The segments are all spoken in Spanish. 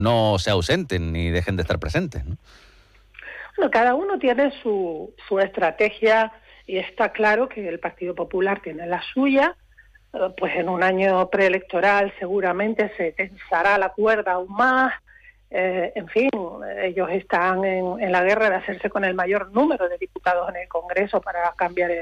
no se ausenten ni dejen de estar presentes, ¿no? Bueno, cada uno tiene su estrategia y está claro que el Partido Popular tiene la suya. Pues en un año preelectoral seguramente se tensará la cuerda aún más. En fin, ellos están en la guerra de hacerse con el mayor número de diputados en el Congreso para cambiar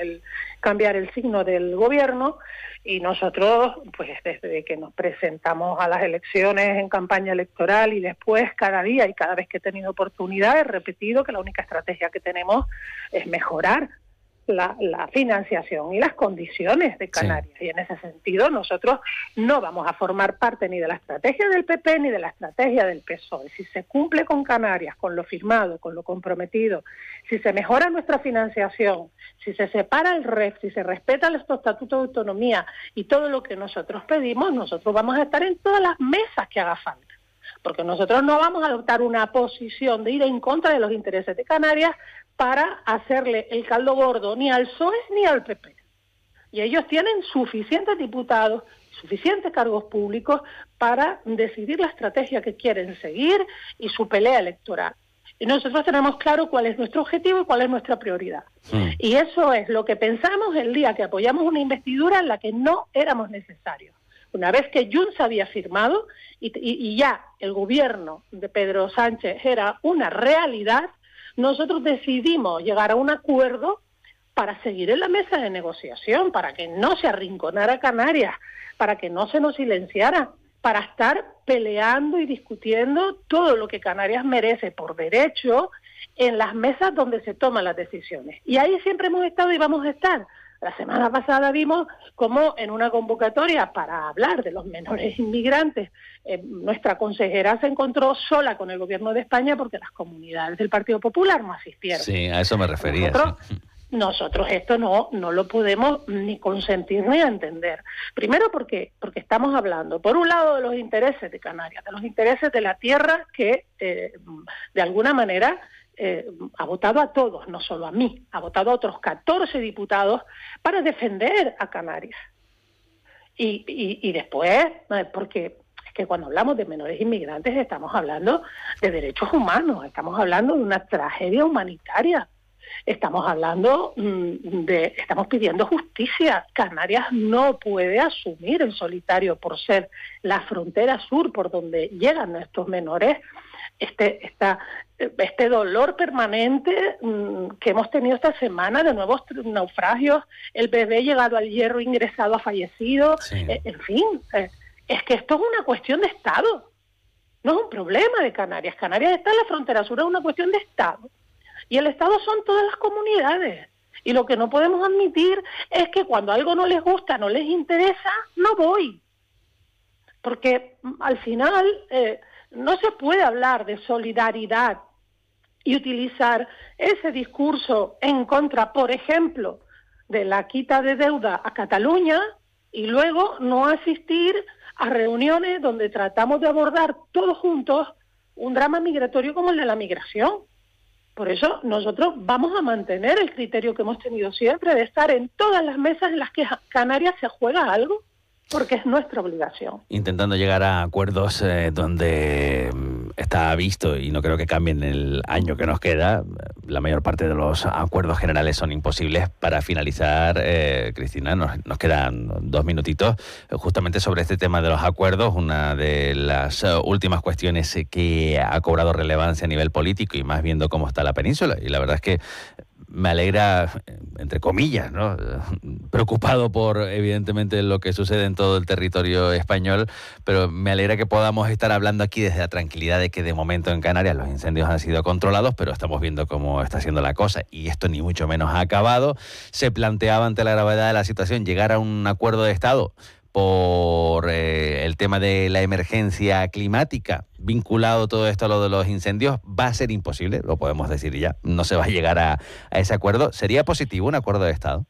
el signo del gobierno, y nosotros, pues desde que nos presentamos a las elecciones en campaña electoral y después cada día y cada vez que he tenido oportunidad he repetido que la única estrategia que tenemos es mejorar la financiación y las condiciones de Canarias. Sí. Y en ese sentido nosotros no vamos a formar parte ni de la estrategia del PP ni de la estrategia del PSOE. Si se cumple con Canarias, con lo firmado, con lo comprometido, si se mejora nuestra financiación, si se separa el REF, si se respeta el estatuto de autonomía y todo lo que nosotros pedimos, nosotros vamos a estar en todas las mesas que haga falta. Porque nosotros no vamos a adoptar una posición de ir en contra de los intereses de Canarias para hacerle el caldo gordo ni al PSOE ni al PP. Y ellos tienen suficientes diputados, suficientes cargos públicos para decidir la estrategia que quieren seguir y su pelea electoral. Y nosotros tenemos claro cuál es nuestro objetivo y cuál es nuestra prioridad. Y eso es lo que pensamos el día que apoyamos una investidura en la que no éramos necesarios. Una vez que Junts había firmado y ya el gobierno de Pedro Sánchez era una realidad, nosotros decidimos llegar a un acuerdo para seguir en la mesa de negociación, para que no se arrinconara Canarias, para que no se nos silenciara, para estar peleando y discutiendo todo lo que Canarias merece por derecho en las mesas donde se toman las decisiones. Y ahí siempre hemos estado y vamos a estar. La semana pasada vimos cómo en una convocatoria para hablar de los menores inmigrantes, nuestra consejera se encontró sola con el gobierno de España porque las comunidades del Partido Popular no asistieron. Sí, a eso me refería. Nosotros esto no lo podemos ni consentir ni entender. Primero porque estamos hablando, por un lado, de los intereses de Canarias, de los intereses de la tierra que, de alguna manera, ha votado a todos, no solo a mí, ha votado a otros 14 diputados para defender a Canarias. Y después, porque es que cuando hablamos de menores inmigrantes estamos hablando de derechos humanos, estamos hablando de una tragedia humanitaria, estamos hablando estamos pidiendo justicia. Canarias no puede asumir en solitario, por ser la frontera sur por donde llegan estos menores, este dolor permanente que hemos tenido esta semana de nuevos naufragios, el bebé llegado al Hierro ingresado ha fallecido, sí. En fin, es que esto es una cuestión de Estado, no es un problema de Canarias. Canarias está en la frontera sur, es una cuestión de Estado, y el Estado son todas las comunidades, y lo que no podemos admitir es que cuando algo no les gusta, no les interesa, no voy, porque al final no se puede hablar de solidaridad y utilizar ese discurso en contra, por ejemplo, de la quita de deuda a Cataluña y luego no asistir a reuniones donde tratamos de abordar todos juntos un drama migratorio como el de la migración. Por eso nosotros vamos a mantener el criterio que hemos tenido siempre de estar en todas las mesas en las que Canarias se juega algo, porque es nuestra obligación. Intentando llegar a acuerdos donde está visto, y no creo que cambien el año que nos queda, la mayor parte de los acuerdos generales son imposibles. Para finalizar, Cristina, nos quedan 2 minutitos, justamente sobre este tema de los acuerdos, una de las últimas cuestiones que ha cobrado relevancia a nivel político, y más viendo cómo está la península, y la verdad es que me alegra, entre comillas, ¿no?, preocupado por, evidentemente, lo que sucede en todo el territorio español, pero me alegra que podamos estar hablando aquí desde la tranquilidad de que de momento en Canarias los incendios han sido controlados, pero estamos viendo cómo está siendo la cosa, y esto ni mucho menos ha acabado. Se planteaba, ante la gravedad de la situación, llegar a un acuerdo de Estado por el tema de la emergencia climática, vinculado todo esto a lo de los incendios. Va a ser imposible, lo podemos decir ya, no se va a llegar a ese acuerdo. ¿Sería positivo un acuerdo de Estado?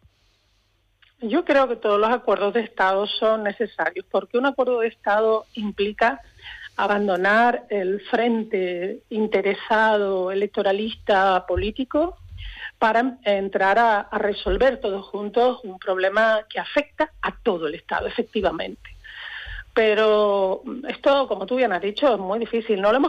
Yo creo que todos los acuerdos de Estado son necesarios, porque un acuerdo de Estado implica abandonar el frente interesado, electoralista, político, para entrar a resolver todos juntos un problema que afecta a todo el Estado, efectivamente. Pero esto, como tú bien has dicho, es muy difícil. No lo hemos